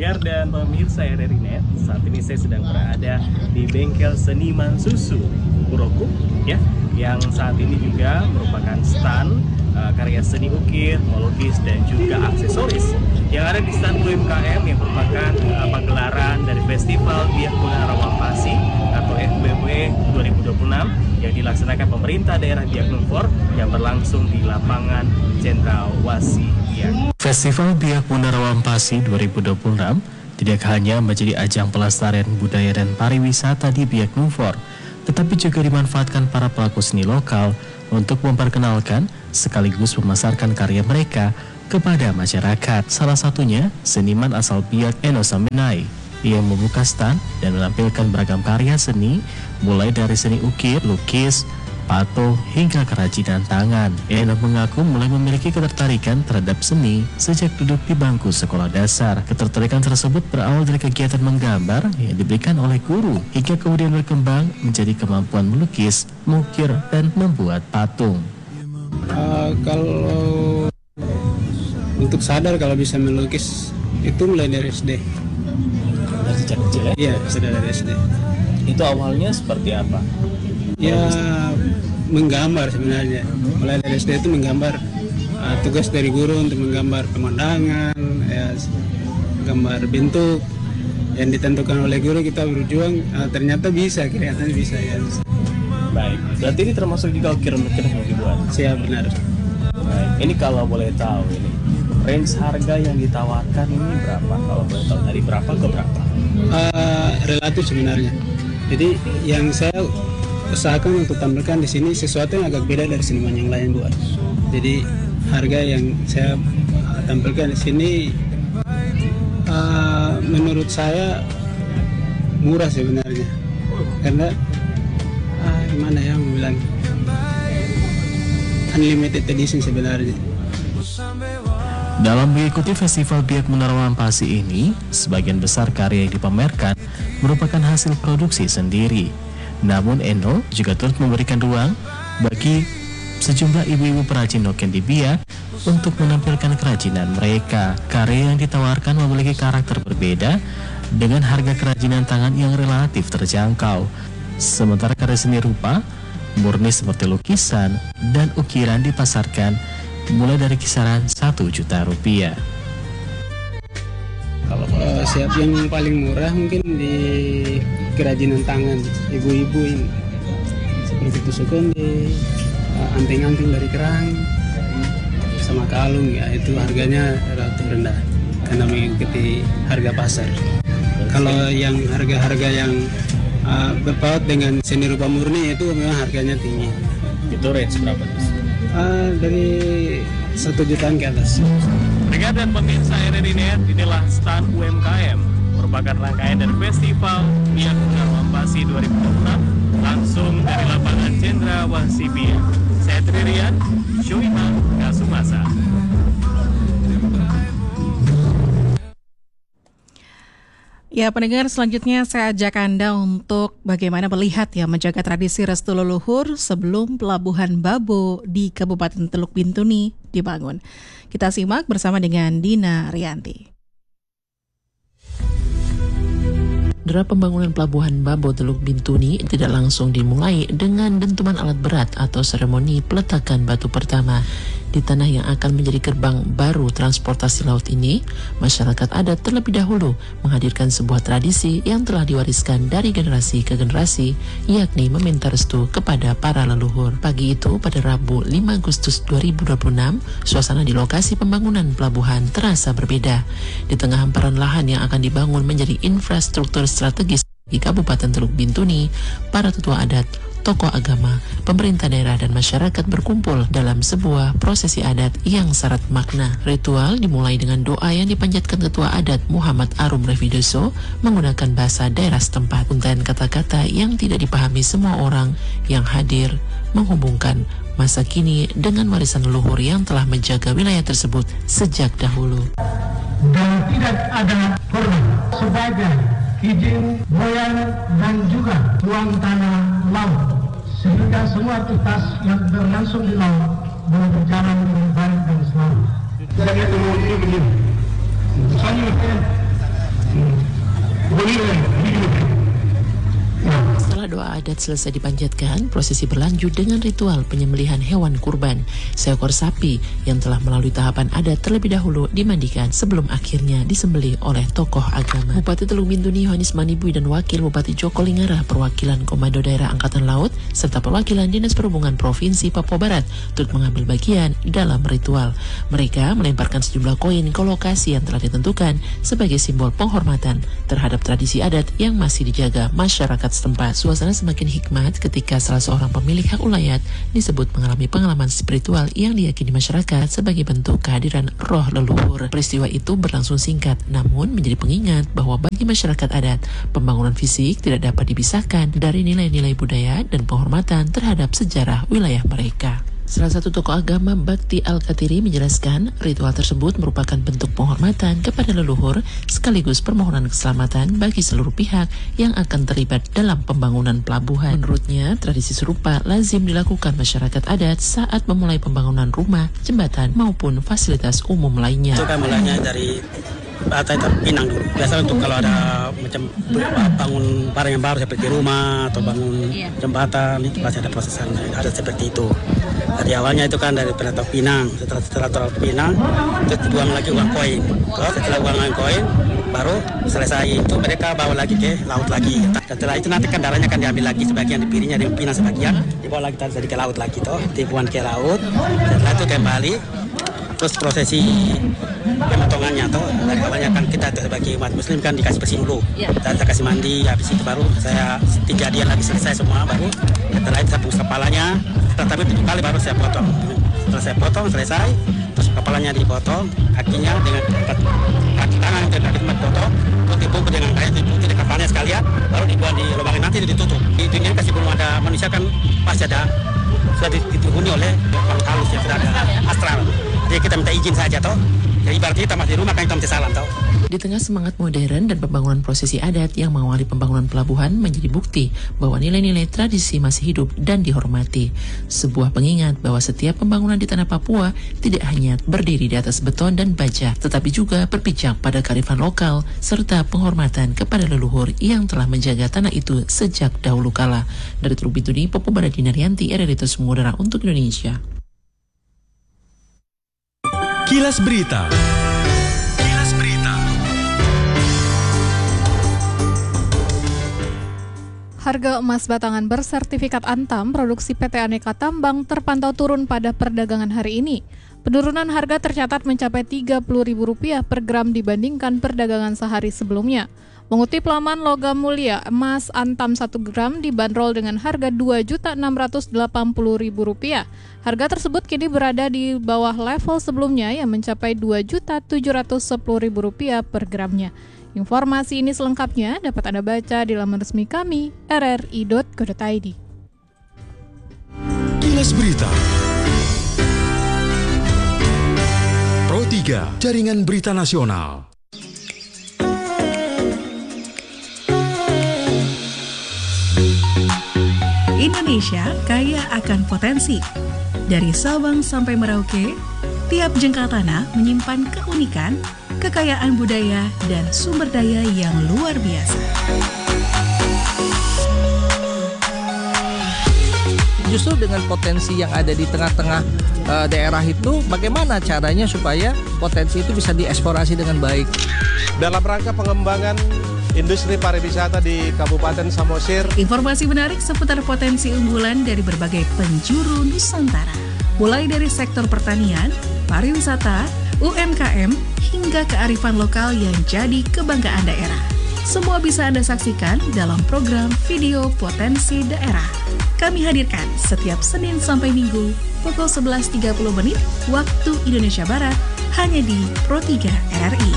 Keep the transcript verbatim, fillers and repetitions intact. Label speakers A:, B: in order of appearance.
A: Pendengar dan pemirsa R R I Net, saat ini saya sedang berada di bengkel seniman susu Buroku, ya, yang saat ini juga merupakan stand uh, karya seni ukir, melukis dan juga aksesoris yang ada di stand U M K M yang merupakan uh, pagelaran dari Festival Biak Munara Wampasi atau F B W dua ribu dua puluh enam yang dilaksanakan pemerintah daerah Biak Numfor yang berlangsung di lapangan Cendrawasih Biak. Festival Biak Munara Wampasi dua ribu dua puluh enam tidak hanya menjadi ajang pelestarian budaya dan pariwisata di Biak Numfor, tetapi juga dimanfaatkan para pelaku seni lokal untuk memperkenalkan sekaligus memasarkan karya mereka kepada masyarakat. Salah satunya seniman asal Biak Eno Samenai yang membuka stand dan menampilkan beragam karya seni mulai dari seni ukir, lukis, patung hingga kerajinan tangan. Eno mengaku mulai memiliki ketertarikan terhadap seni sejak duduk di bangku sekolah dasar. Ketertarikan tersebut berawal dari kegiatan menggambar yang diberikan oleh guru hingga kemudian berkembang menjadi kemampuan melukis, mengukir, dan membuat patung.
B: Uh, kalau untuk sadar kalau bisa melukis itu mulai dari S D.
A: Dari sejak kecil ya?
B: Iya, sudah dari S D.
A: Itu awalnya seperti apa?
B: Ya, menggambar sebenarnya. Mulai dari S D itu menggambar. Uh, tugas dari guru untuk menggambar pemandangan, ya, gambar bentuk yang ditentukan oleh guru, kita berjuang. Uh, ternyata bisa, kelihatannya bisa ya. Bisa.
A: Baik, berarti ini termasuk juga ukir-ukir yang dibuat?
B: Siap, benar.
A: Baik, ini kalau boleh tahu ini range harga yang ditawarkan ini berapa? Kalau boleh tahu dari berapa ke berapa?
B: Uh, relatif sebenarnya. Jadi yang saya usahakan untuk tampilkan di sini sesuatu yang agak beda dari seniman yang lain buat. Jadi harga yang saya tampilkan di sini uh, menurut saya murah sebenarnya, karena uh, gimana ya mau bilang unlimited edition sebenarnya.
A: Dalam mengikuti Festival Biak Munara Wampasi ini, sebagian besar karya yang dipamerkan merupakan hasil produksi sendiri. Namun Eno juga terus memberikan ruang bagi sejumlah ibu-ibu perajin noken di Biak untuk menampilkan kerajinan mereka. Karya yang ditawarkan memiliki karakter berbeda dengan harga kerajinan tangan yang relatif terjangkau. Sementara karya seni rupa murni seperti lukisan dan ukiran dipasarkan mulai dari kisaran satu juta rupiah.
B: Kalau uh, siap yang paling murah mungkin di kerajinan tangan ibu-ibu ini, seperti tusuk konde, uh, anting-anting dari kerang, sama kalung, ya itu harganya relatif rendah karena mengikuti harga pasar. Kalau yang harga-harga yang uh, berpaut dengan seni rupa murni itu memang harganya tinggi.
A: Itu range berapa tuh?
B: Uh, dari satu jutaan ke atas.
A: Pendengar dan pemirsa R R I Net, inilah stand U M K M, merupakan rangkaian dari Festival Biak Munara Wampasi dua ribu dua puluh enam langsung dari lapangan Cendrawasih Biak. Saya Tririan, Syuima Kasumasa.
C: Ya, pendengar, selanjutnya saya ajak Anda untuk bagaimana melihat ya menjaga tradisi restu leluhur sebelum Pelabuhan Babo di Kabupaten Teluk Bintuni dibangun. Kita simak bersama dengan Dina Rianti.
D: Dera pembangunan Pelabuhan Babo Teluk Bintuni tidak langsung dimulai dengan dentuman alat berat atau seremoni peletakan batu pertama. Di tanah yang akan menjadi gerbang baru transportasi laut ini, masyarakat adat terlebih dahulu menghadirkan sebuah tradisi yang telah diwariskan dari generasi ke generasi, yakni meminta restu kepada para leluhur. Pagi itu, pada Rabu lima Agustus dua ribu dua puluh enam, suasana di lokasi pembangunan pelabuhan terasa berbeda. Di tengah hamparan lahan yang akan dibangun menjadi infrastruktur strategis di Kabupaten Teluk Bintuni, para tetua adat, tokoh agama, pemerintah daerah dan masyarakat berkumpul dalam sebuah prosesi adat yang syarat makna. Ritual dimulai dengan doa yang dipanjatkan ketua adat Muhammad Arum Revidoso menggunakan bahasa daerah setempat. Untaian kata-kata yang tidak dipahami semua orang yang hadir menghubungkan masa kini dengan warisan leluhur yang telah menjaga wilayah tersebut sejak dahulu.
E: Dan tidak ada korban sebagai izin moyang dan juga uang tanah laut, sehingga semua aktivitas yang berlangsung di laut boleh berjalan dengan baik dan selamat. Jadi ini begini, misalnya
D: adat selesai dipanjatkan, prosesi berlanjut dengan ritual penyembelihan hewan kurban. Seekor sapi yang telah melalui tahapan adat terlebih dahulu dimandikan sebelum akhirnya disembelih oleh tokoh agama. Bupati Teluk Bintuni Yohanes Manibui dan Wakil Bupati Joko Lingara, perwakilan Komando Daerah Angkatan Laut, serta perwakilan Dinas Perhubungan Provinsi Papua Barat turut mengambil bagian dalam ritual. Mereka melemparkan sejumlah koin ke lokasi yang telah ditentukan sebagai simbol penghormatan terhadap tradisi adat yang masih dijaga masyarakat setempat. Suasana semakin hikmat ketika salah seorang pemilik hak ulayat disebut mengalami pengalaman spiritual yang diyakini masyarakat sebagai bentuk kehadiran roh leluhur. Peristiwa itu berlangsung singkat, namun menjadi pengingat bahwa bagi masyarakat adat, pembangunan fisik tidak dapat dipisahkan dari nilai-nilai budaya dan penghormatan terhadap sejarah wilayah mereka. Salah satu tokoh agama, Bakti Al-Katiri, menjelaskan ritual tersebut merupakan bentuk penghormatan kepada leluhur sekaligus permohonan keselamatan bagi seluruh pihak yang akan terlibat dalam pembangunan pelabuhan. Menurutnya, tradisi serupa lazim dilakukan masyarakat adat saat memulai pembangunan rumah, jembatan, maupun fasilitas umum lainnya.
F: Itu kan mulainya dari Batai Pinang dulu. Biasa untuk kalau ada macam bangun barang yang baru seperti rumah atau bangun jembatan, itu pasti ada prosesan ada seperti itu. Jadi awalnya itu kan dari Penata Pinang, setelah setelah Penata Pinang, terus dibuang lagi uang koin. Terus setelah uang koin, baru selesai itu mereka bawa lagi ke laut lagi. Setelah itu nanti kan darahnya kan diambil lagi sebagian, dipilihnya di Pinang sebagian, dibawa lagi tadi ke laut lagi toh, dibuang ke laut. Setelah itu kembali, terus prosesi pemotongannya toh dari awalnya kan kita sebagai umat muslim kan dikasih bersih dulu, kita, kita kasih mandi, habis itu baru saya tiga dia lagi selesai semua, baru setelah itu saya bungkus kepalanya, tapi tujuh kali baru saya potong. Setelah saya potong selesai, terus kepalanya dipotong, kakinya dengan kaki tangan dan kaki tempat potong, terus dibungkus dengan kain, dibungkus di kepalanya sekalian, baru dibuang di lubang nanti ditutup. Di dunia kasih belum ada manusia kan pasti ada sudah dihuni oleh makhluk halus yang sudah ada astral. Jadi kita minta izin saja toh. Jadi ibaratnya kita masih di rumah kan kita minta salam toh.
D: Di tengah semangat modern dan pembangunan prosesi adat yang mengawali pembangunan pelabuhan menjadi bukti bahwa nilai-nilai tradisi masih hidup dan dihormati. Sebuah pengingat bahwa setiap pembangunan di tanah Papua tidak hanya berdiri di atas beton dan baja, tetapi juga berpijak pada kearifan lokal serta penghormatan kepada leluhur yang telah menjaga tanah itu sejak dahulu kala. Dari Teluk Bintuni, Papua Barat, Dinaryanti, R R I Semudera untuk Indonesia.
G: Kilas Berita. Kilas Berita.
H: Harga emas batangan bersertifikat Antam produksi P T Aneka Tambang terpantau turun pada perdagangan hari ini. Penurunan harga tercatat mencapai tiga puluh ribu rupiah per gram dibandingkan perdagangan sehari sebelumnya. Mengutip laman Logam Mulia, emas Antam satu gram dibanderol dengan harga dua juta enam ratus delapan puluh ribu rupiah. Harga tersebut kini berada di bawah level sebelumnya yang mencapai dua juta tujuh ratus sepuluh ribu rupiah per gramnya. Informasi ini selengkapnya dapat Anda baca di laman resmi kami r r i dot co dot i d.
G: Kilas Berita. Pro tiga, Jaringan Berita Nasional.
I: Indonesia kaya akan potensi. Dari Sabang sampai Merauke, tiap jengkal tanah menyimpan keunikan, kekayaan budaya, dan sumber daya yang luar biasa.
J: Justru dengan potensi yang ada di tengah-tengah uh, daerah itu, bagaimana caranya supaya potensi itu bisa dieksplorasi dengan baik?
K: Dalam rangka pengembangan industri pariwisata di Kabupaten Samosir.
I: Informasi menarik seputar potensi unggulan dari berbagai penjuru Nusantara. Mulai dari sektor pertanian, pariwisata, U M K M, hingga kearifan lokal yang jadi kebanggaan daerah. Semua bisa Anda saksikan dalam program Video Potensi Daerah. Kami hadirkan setiap Senin sampai Minggu pukul sebelas tiga puluh menit waktu Indonesia Barat hanya di Pro tiga R R I.